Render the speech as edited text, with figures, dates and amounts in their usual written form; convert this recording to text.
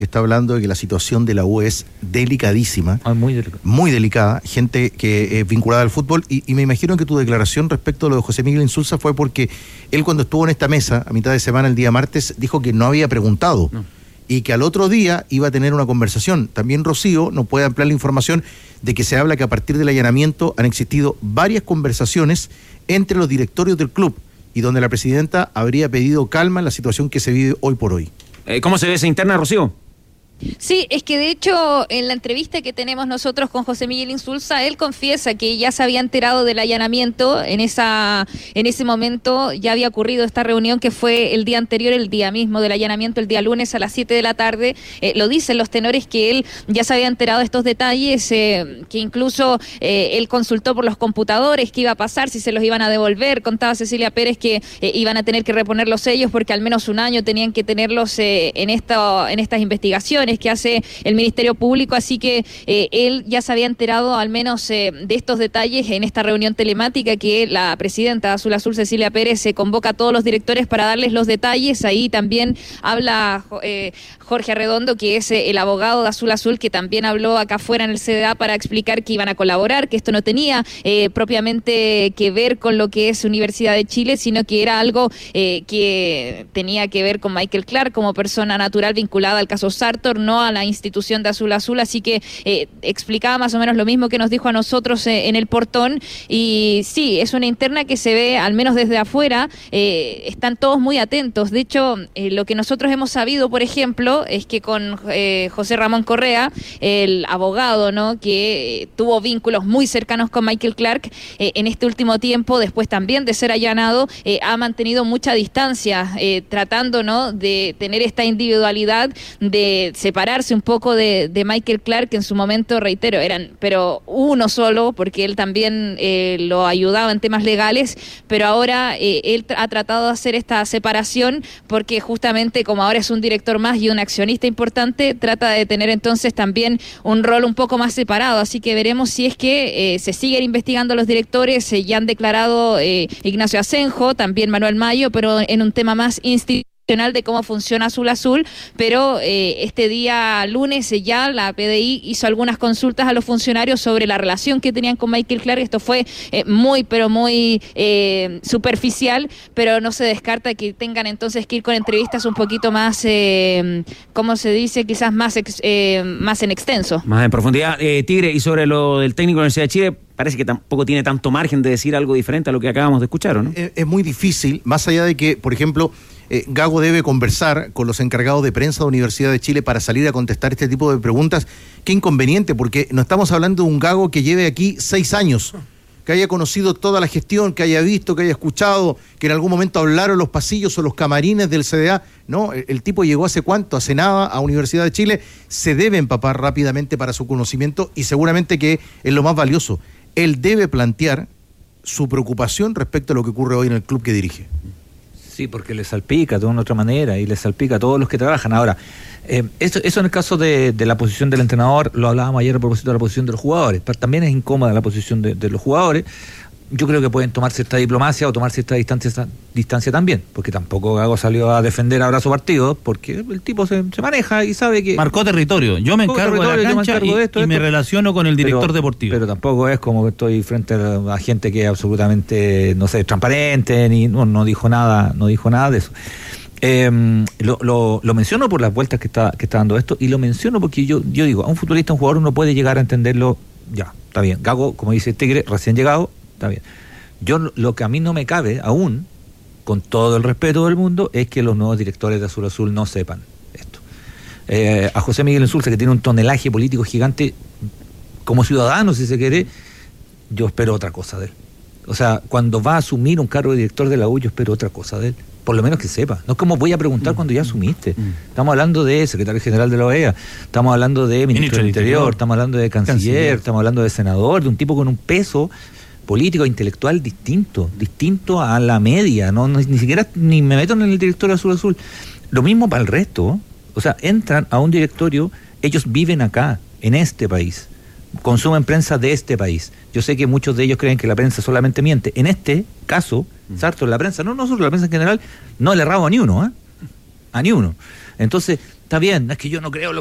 está hablando de que la situación de la U es delicadísima. Muy delicada. Muy delicada, gente que es vinculada al fútbol, y me imagino que tu declaración respecto a lo de José Miguel Insulza fue porque él, cuando estuvo en esta mesa a mitad de semana el día martes, dijo que no había preguntado, y que al otro día iba a tener una conversación. También Rocío nos puede ampliar la información de que se habla que a partir del allanamiento han existido varias conversaciones entre los directorios del club, y donde la presidenta habría pedido calma en la situación que se vive hoy por hoy. ¿Cómo se ve esa interna, Rocío? Sí, es que de hecho en la entrevista que tenemos nosotros con José Miguel Insulza, él confiesa que ya se había enterado del allanamiento. En ese momento ya había ocurrido esta reunión que fue el día anterior, el día mismo del allanamiento, el día lunes a las 7 de la tarde. Lo dicen los tenores que él ya se había enterado de estos detalles, que incluso él consultó por los computadores qué iba a pasar, si se los iban a devolver. Contaba Cecilia Pérez que iban a tener que reponer los sellos porque al menos un año tenían que tenerlos en estas investigaciones que hace el Ministerio Público, así que él ya se había enterado al menos de estos detalles en esta reunión telemática que la presidenta de Azul Azul, Cecilia Pérez, convoca a todos los directores para darles los detalles. Ahí también habla Jorge Arredondo, que es el abogado de Azul Azul, que también habló acá afuera en el CDA para explicar que iban a colaborar, que esto no tenía propiamente que ver con lo que es Universidad de Chile, sino que era algo que tenía que ver con Michael Clark como persona natural vinculada al caso Sartor, no a la institución de Azul Azul, así que explicaba más o menos lo mismo que nos dijo a nosotros en el portón. Y sí, es una interna que se ve, al menos desde afuera, están todos muy atentos. De hecho, lo que nosotros hemos sabido, por ejemplo, es que con José Ramón Correa, el abogado, ¿no?, que tuvo vínculos muy cercanos con Michael Clark, en este último tiempo, después también de ser allanado, ha mantenido mucha distancia, tratando, ¿no?, de tener esta individualidad, de separarse un poco de Michael Clark, que en su momento, reitero, eran pero uno solo, porque él también lo ayudaba en temas legales, pero ahora él ha tratado de hacer esta separación porque justamente como ahora es un director más y un accionista importante, trata de tener entonces también un rol un poco más separado, así que veremos si es que se siguen investigando los directores. Ya han declarado Ignacio Asenjo, también Manuel Mayo, pero en un tema más institucional de cómo funciona Azul Azul, pero este día lunes ya la PDI hizo algunas consultas a los funcionarios sobre la relación que tenían con Michael Clark. Esto fue muy superficial, pero no se descarta que tengan entonces que ir con entrevistas un poquito más, ¿cómo se dice? Quizás más en extenso. Más en profundidad. Tigre, y sobre lo del técnico de la Universidad de Chile, parece que tampoco tiene tanto margen de decir algo diferente a lo que acabamos de escuchar, ¿o no? Es muy difícil, más allá de que, por ejemplo, Gago debe conversar con los encargados de prensa de Universidad de Chile para salir a contestar este tipo de preguntas. Qué inconveniente, porque no estamos hablando de un Gago que lleve aquí 6 años, que haya conocido toda la gestión, que haya visto, que haya escuchado, que en algún momento hablaron los pasillos o los camarines del CDA. No, el tipo llegó hace cuánto, hace nada, a Universidad de Chile. Se debe empapar rápidamente para su conocimiento, y seguramente que es lo más valioso. Él debe plantear su preocupación respecto a lo que ocurre hoy en el club que dirige. Sí, porque le salpica de una otra manera y le salpica a todos los que trabajan. Ahora, eso en el caso de la posición del entrenador, lo hablábamos ayer a propósito de la posición de los jugadores, pero también es incómoda la posición de los jugadores. Yo creo que pueden tomar cierta diplomacia o tomar cierta distancia también, porque tampoco Gago salió a defender ahora su partido, porque el tipo se maneja y sabe que... Marcó territorio, yo me encargo de la cancha y me relaciono con el director deportivo. Pero tampoco es como que estoy frente a gente que es absolutamente, no sé, transparente, ni no dijo nada de eso. Lo menciono por las vueltas que está dando esto, y lo menciono porque yo digo, a un futbolista, a un jugador, uno puede llegar a entenderlo, ya, está bien. Gago, como dice Tigre, recién llegado, está bien. Lo que a mí no me cabe aún, con todo el respeto del mundo, es que los nuevos directores de Azul Azul no sepan esto. A José Miguel Insulza, que tiene un tonelaje político gigante, como ciudadano, si se quiere, yo espero otra cosa de él. O sea, cuando va a asumir un cargo de director de la U, yo espero otra cosa de él. Por lo menos que sepa. No es como voy a preguntar cuando ya asumiste. Estamos hablando de secretario general de la OEA, estamos hablando de ministro del Interior, estamos hablando de canciller, estamos hablando de senador, de un tipo con un peso político e intelectual distinto a la media. Ni siquiera me meto en el directorio Azul Azul. Lo mismo para el resto. O sea, entran a un directorio, ellos viven acá, en este país, consumen prensa de este país. Yo sé que muchos de ellos creen que la prensa solamente miente. En este caso, Sartor, la prensa, no nosotros, la prensa en general, no le erramos a ni uno, a ni uno. Entonces, está bien, es que yo no creo